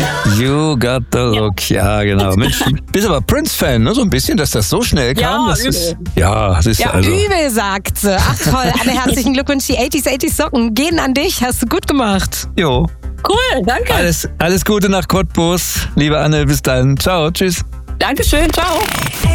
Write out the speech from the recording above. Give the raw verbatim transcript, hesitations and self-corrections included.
You got the look. Ja, genau. Mensch, bist aber Prince-Fan, ne? So ein bisschen, dass das so schnell kam. Ja, das übel. ist, ja, das ist Ja, also. übel, sagt sie. Ach toll, Anne, herzlichen Glückwunsch. Die achtziger, achtziger Socken gehen an dich. Hast du gut gemacht. Jo. Cool, danke. Alles, alles Gute nach Cottbus. Liebe Anne, bis dann. Ciao, tschüss. Dankeschön, ciao.